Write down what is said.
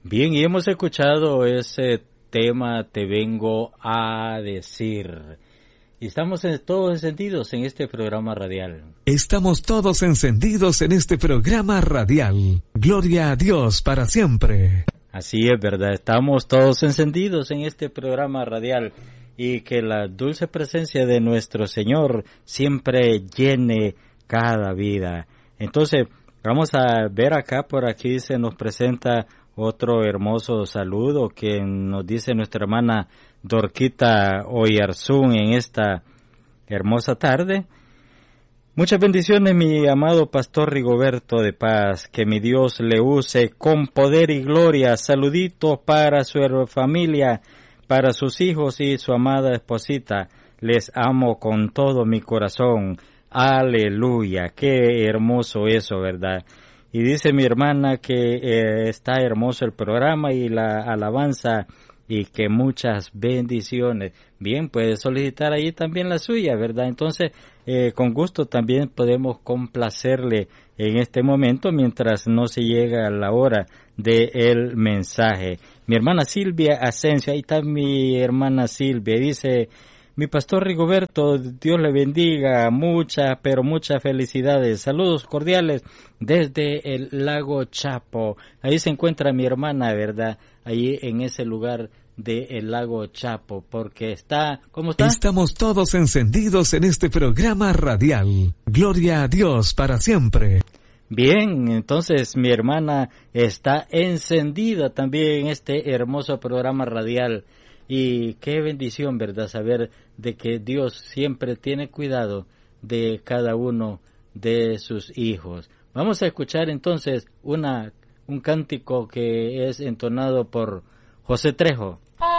Bien, y hemos escuchado ese tema Te vengo a decir. Y estamos todos encendidos en este programa radial. Estamos todos encendidos en este programa radial. Gloria a Dios para siempre. Así es, verdad. Estamos todos encendidos en este programa radial. Y que la dulce presencia de nuestro Señor siempre llene cada vida. Entonces, vamos a ver acá, por aquí se nos presenta otro hermoso saludo que nos dice nuestra hermana Dorquita Oyarzún en esta hermosa tarde. Muchas bendiciones, mi amado pastor Rigoberto de Paz, que mi Dios le use con poder y gloria. Saluditos para su familia, para sus hijos y su amada esposita. Les amo con todo mi corazón. Aleluya, qué hermoso eso, ¿verdad? Y dice mi hermana que está hermoso el programa y la alabanza y que muchas bendiciones. Bien, puede solicitar ahí también la suya, ¿verdad? Entonces, con gusto también podemos complacerle en este momento mientras no se llega la hora del mensaje. Mi hermana Silvia Asensio, ahí está mi hermana Silvia, dice: mi pastor Rigoberto, Dios le bendiga, muchas, pero muchas felicidades. Saludos cordiales desde el lago Chapo. Ahí se encuentra mi hermana, ¿verdad? Ahí en ese lugar del lago Chapo, porque está, ¿cómo está? Estamos todos encendidos en este programa radial. Gloria a Dios para siempre. Bien, entonces mi hermana está encendida también en este hermoso programa radial. Y qué bendición, ¿verdad? Saber de que Dios siempre tiene cuidado de cada uno de sus hijos. Vamos a escuchar entonces un cántico que es entonado por José Trejo.